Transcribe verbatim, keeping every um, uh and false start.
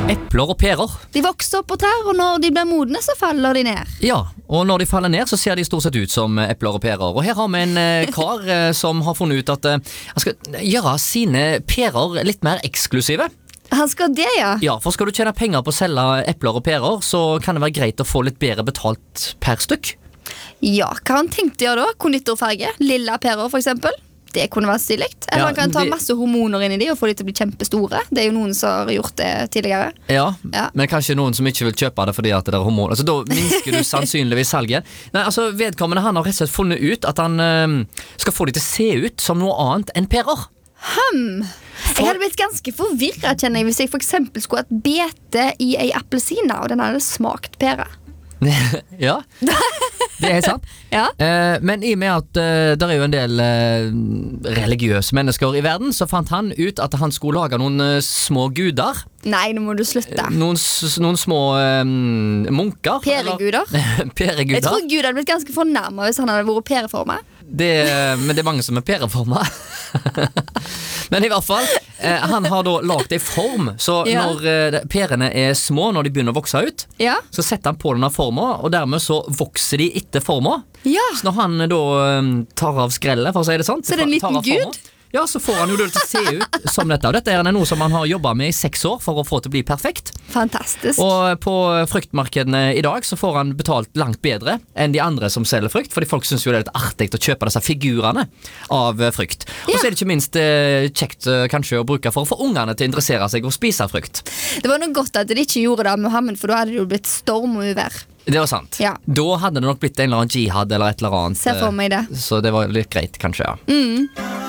Epler og perer. De vokser opp på trær, og når de blir modne, så faller de ned. Ja, og når de faller ned, så ser de stort sett ut som epler og perer. Og her har vi en eh, kar eh, som har funnet ut at eh, han skal gjøre sine perer litt mer eksklusive. Han skal det, ja. Ja, for skal du tjene penger på å selge epler og perer, så kan det være greit å få litt bedre betalt per stykk. Ja, hva han tenkte å gjøre da? Konditorfarge, lilla perer for eksempel. Det kunne være stiligt. Eller Ja, han kan ta det- masse hormoner inn i de og få de til å bli kjempestore. Det er jo noen som har gjort det tidligere. Ja, Ja. men kanskje noen som ikke vil kjøpe det fordi at det er hormon. Altså, da minsker du sannsynligvis salget. Nei, altså, vedkommende han har rett og slett funnet ut at han eh, skal få de til å se ut som noe annet enn perer. Hmm. Jeg hadde blitt ganske forvirret, kjenner jeg, hvis jeg for eksempel skulle hatt bete i ei appelsina, og den hadde smakt pære. Ja, det er helt sant. Ja. Eh, men i og med at eh, det er jo en del eh, religiøse mennesker i verden, så fant han ut at han skulle lage noen eh, små guder. Nei, nå må du slutte. Noen, s- noen små eh, munker. Pereguder. eller- Pereguder. Jeg tror Gud hadde blitt ganske fornærmet hvis han hadde vært pæreformet. Det, men det er mange som er pereforma. Men i hvert fall, eh, han har da lagd ei form. Så Ja. når eh, perene er små, når de begynner å vokse ut, Ja. så setter han på denne forma, og dermed så vokser de etter forma. Ja. Så når han eh, da eh, tar av skrellet, for å si det sånn, Så det er en tar liten av forma, gud? ja, så får han jo det til å se ut som dette. Og dette er noe som han har jobbet med i seks år for å få til å bli perfekt. Fantastisk. Og på fruktmarkedene i dag så får han betalt langt bedre enn de andre som selger frukt, fordi folk synes jo det er litt artig å kjøpe disse figurene av eh, frukt. Og Ja. så er det ikke minst eh, kjekt eh, kanskje å bruke for å få ungene til å interessere seg og spise frukt. Det var noe godt at de ikke gjorde det med Mohammed, for da hadde det jo blitt storm og uvær. Det var sant. Ja. Da hadde det nok blitt en eller annen jihad eller et eller annet. Se for eh, meg det. Så det var litt greit, kanskje, ja. Mm.